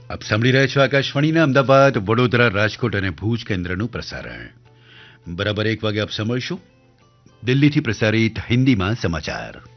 આપ સાંભળી રહ્યા છો આકાશવાણીના અમદાવાદ, વડોદરા, રાજકોટ અને ભુજ કેન્દ્રનું પ્રસારણ. બરાબર 1 વાગે આપ સાંભળશો દિલ્હીથી પ્રસારિત હિન્દીમાં સમાચાર.